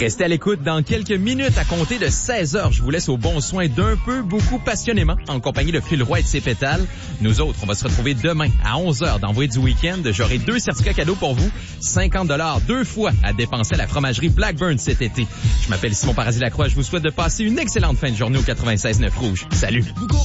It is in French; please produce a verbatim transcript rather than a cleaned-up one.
Restez à l'écoute dans quelques minutes à compter de seize heures. Je vous laisse au bon soin d'un peu, beaucoup passionnément, en compagnie de Phil Roy et de ses pétales. Nous autres, on va se retrouver demain à onze heures dans Voix du Week-end. J'aurai deux certificats cadeaux pour vous. cinquante dollars deux fois à dépenser à la fromagerie Blackburn cet été. Je m'appelle Simon Paradis-Lacroix. Je vous souhaite de passer une excellente fin de journée au quatre-vingt-seize neuf Rouge. Salut!